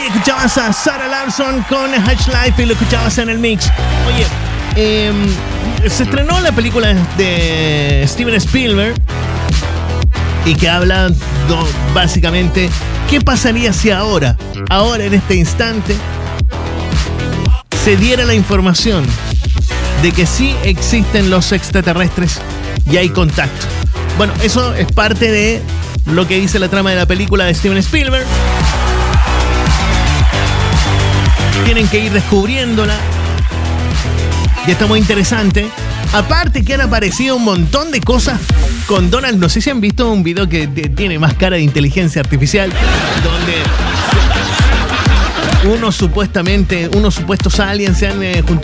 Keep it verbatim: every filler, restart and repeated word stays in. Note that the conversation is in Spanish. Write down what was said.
escuchabas a Sarah Larsson con Hush Life y lo escuchabas en el mix. Oye, eh, se estrenó la película de Steven Spielberg y que habla do, básicamente qué pasaría si ahora, ahora en este instante, se diera la información de que sí existen los extraterrestres y hay contacto. Bueno, eso es parte de lo que dice la trama de la película de Steven Spielberg. Tienen que ir descubriéndola. Y está muy interesante. Aparte que han aparecido un montón de cosas con Donald. No sé si han visto un video que tiene más cara de inteligencia artificial, donde unos supuestamente, unos supuestos aliens se han eh, juntado